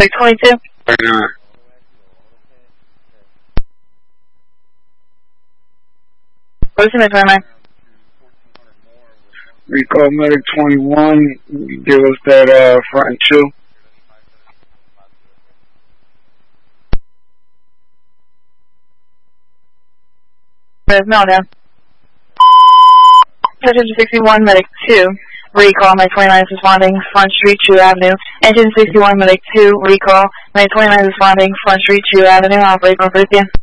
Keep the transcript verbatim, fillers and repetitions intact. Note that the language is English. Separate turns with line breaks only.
Like twenty-two?
twenty-nine.
What's in the twenty-nine?
Recall medic twenty-one. Give us that uh, front and two.
There's meltdown. Engine sixty-one, medic two. Recall, my twenty-nine is responding, Front Street, Chew Avenue. Engine sixty-one, medic two. Recall, my twenty-nine is responding, Front Street, Chew Avenue. Operate North Fiftieth.